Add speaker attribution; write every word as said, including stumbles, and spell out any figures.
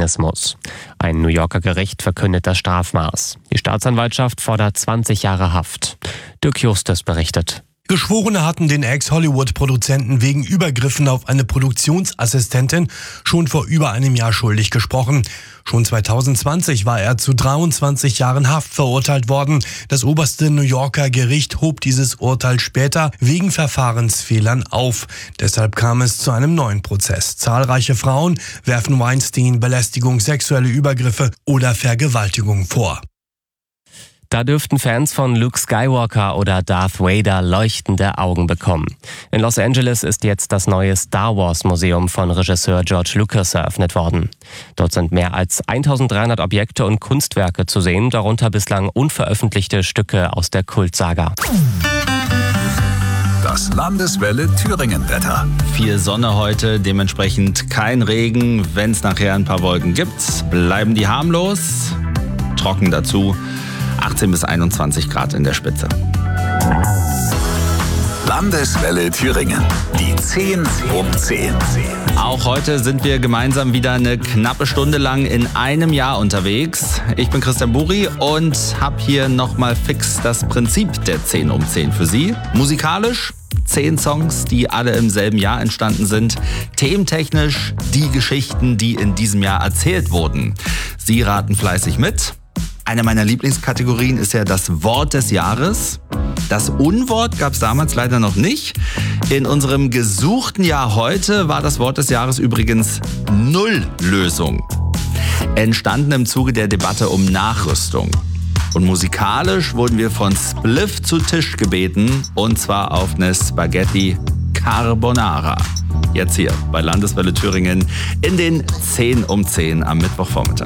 Speaker 1: Gefängnis muss. Ein New Yorker Gericht verkündet das Strafmaß. Die Staatsanwaltschaft fordert zwanzig Jahre Haft. Dirk Justus berichtet.
Speaker 2: Geschworene hatten den Ex-Hollywood-Produzenten wegen Übergriffen auf eine Produktionsassistentin schon vor über einem Jahr schuldig gesprochen. Schon zweitausendzwanzig war er zu dreiundzwanzig Jahren Haft verurteilt worden. Das oberste New Yorker Gericht hob dieses Urteil später wegen Verfahrensfehlern auf. Deshalb kam es zu einem neuen Prozess. Zahlreiche Frauen werfen Weinstein Belästigung, sexuelle Übergriffe oder Vergewaltigung vor.
Speaker 1: Da dürften Fans von Luke Skywalker oder Darth Vader leuchtende Augen bekommen. In Los Angeles ist jetzt das neue Star Wars Museum von Regisseur George Lucas eröffnet worden. Dort sind mehr als eintausenddreihundert Objekte und Kunstwerke zu sehen, darunter bislang unveröffentlichte Stücke aus der Kultsaga.
Speaker 3: Das Landeswelle Thüringen-Wetter.
Speaker 4: Viel Sonne heute, dementsprechend kein Regen. Wenn es nachher ein paar Wolken gibt, bleiben die harmlos. Trocken dazu. achtzehn bis einundzwanzig Grad in der Spitze.
Speaker 3: Landeswelle Thüringen. Die zehn um zehn.
Speaker 4: Auch heute sind wir gemeinsam wieder eine knappe Stunde lang in einem Jahr unterwegs. Ich bin Christian Buri und habe hier nochmal fix das Prinzip der zehn um zehn für Sie. Musikalisch zehn Songs, die alle im selben Jahr entstanden sind. Thementechnisch die Geschichten, die in diesem Jahr erzählt wurden. Sie raten fleißig mit. Eine meiner Lieblingskategorien ist ja das Wort des Jahres. Das Unwort gab es damals leider noch nicht. In unserem gesuchten Jahr heute war das Wort des Jahres übrigens Nulllösung. Entstanden im Zuge der Debatte um Nachrüstung. Und musikalisch wurden wir von Spliff zu Tisch gebeten, und zwar auf eine Spaghetti Carbonara. Jetzt hier bei Landeswelle Thüringen in den zehn um zehn am Mittwochvormittag.